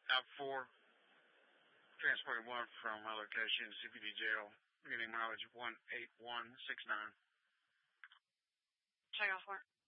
Out 4, transporting 1 from my location, CPD jail, getting mileage 18169. Check off work.